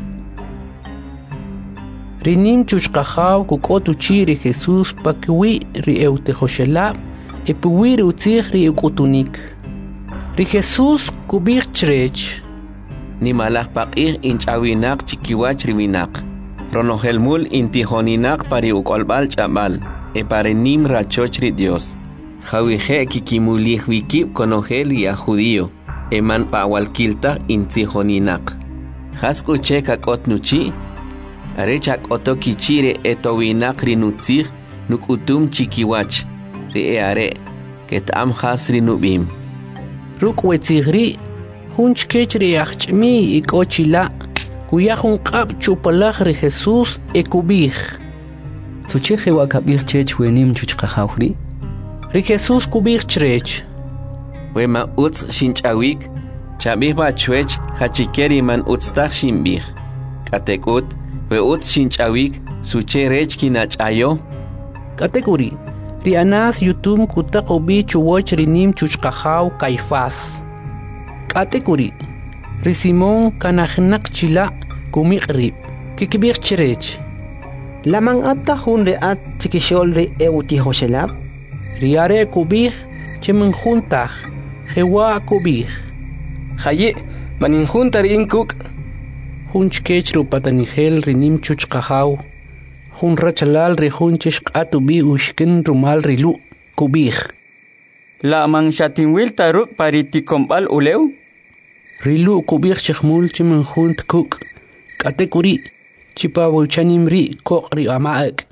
Rinim chuchkajaw kukotu chiri Jesús pakwi ri eutejoshelab y puwi ri utzig ri ukutunik. Ri Jesús kubik chrech. Ni malaj paqir inchawinak chikiwach riwinak. Ronohelmul intijoninak pari ukolbal chabal. E pare nim rachoch ri Dios. Jawije kikimulih wikib konogel y a judío. Eman pawalkilta intijoninak. Haskuche kakot nuchi. Arechak otoki chire etowinak rinutzig nukutum chikiwach. Ri are. Ketam has rinubim. Ruk wetzigri. Junch kechri achmi ikochila. Kuyahun qab chupalaj ri Jesús ekubij. Sucheje wakabir chech wenim chuchkajawri. Ri Jesús kubij chrech. Wema utz shinchawik. Chabih bachwech hachikeri man utztach shimbih. Katekut. We utz shinchawik. Suche rech kinachayo. Katekuri. Ri anas yutum kutakobi chuwoch rinim chuchkajaw Caifás. Katekuri. Ri Simón kanajnak chila kumiqrib. Kikibir chrech. Laman atta hun reat chikishol ri eutijoshelab. Riare kubij chemen juntaj. Jewa kubij. Haye maninjun tarin kuk. Junch kech rupatanigel rinim chuchkajaw. Jun rachalal ri junchish qatubi ushkin rumal rilu kubij. La man shatinwil taruk pariticombal uleu. Rilu kubij chkhmul chemen junt kuk. Katekuri. Chipa wuchanim ri kok ri amaak.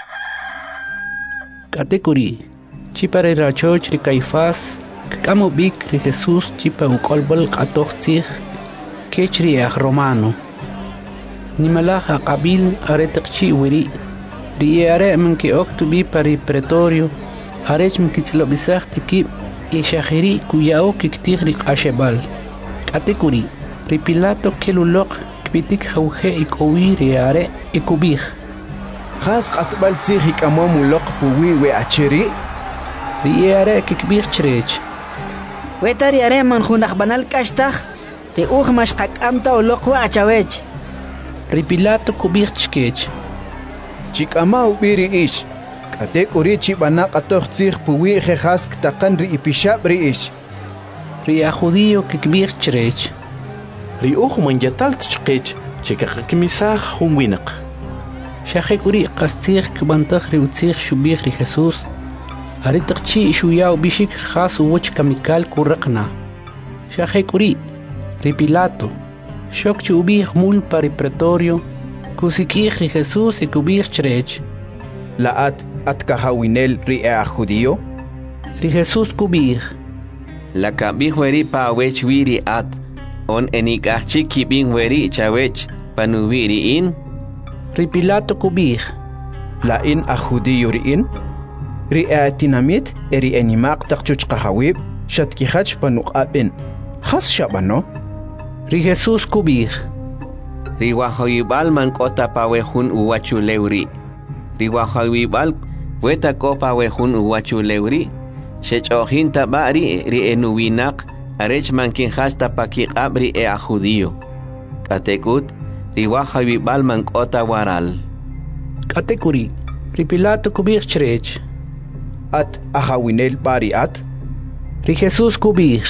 Katekuri. Chipa ri rachoch ri Caifás. Kamo bik ri Jesús chipa ukolbal qatochtzig. Kech ri romano. Nimalaja qabil aretakchi wiri. Ri are minki oktubi pari pretorio. Arech minkitzlobisach tikib. Ishahiri kuyao kiktig ri qashebal. Katekuri. Ri Pilato kelulok. Bitik jawje ikowi riare ikubij. Has qatbal tzig ikamom loq puwi we achiri. Riare kikbij chrech. Wetari are man junaj banal kashtag. Te mash qakamta uloq we achawech. Ri Pilato kubij chkech. Chikama ubiri ish. Katek uri chibana qatoq tzig puwi jejas ktaqan ri ipishab ri ish. Ri a judío kikbij chrech. Ri man yatal tchqech chekakmisaj hunwinak. Shahekuri qastig kbantaj ri utzig shubij ri Jesús. Aritaqchi shuyao bishik khas woch kamikal kuraqna. Shahekuri ri Pilato. Shok chubij mul pari pretorio. Kusikij ri Jesús ikubij chrech. Laat atkahawinel ri a judío. Ri Jesús kubij. La kabij weri pa wech wiri at. On enikachik kibin weri chawech panubiri in. Ri Pilato kubij. La in a judío ri in. Ri a tinamit eri enimaq taqchuch qahawib shatkihach panuqabin. Khas shabano. Ri Jesús kubij. Ri wahoyibal man kota pawehun uwachu lewri. Ri wahoyibal weta ko pawehun uwachu lewri. Shechojin tabari ri enuwinak arech mankin hasta pakiqab ri a judío. Katekut ri wajawi balman kota waral. Katekuri ri Pilato kubir chrech. At ajawinel pari at. Ri Jesús kubir.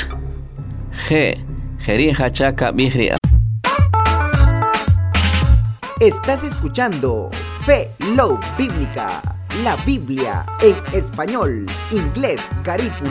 Jeri hachaka bihri. Estás escuchando Fe Love Bíblica, la Biblia en español, inglés, garífuna.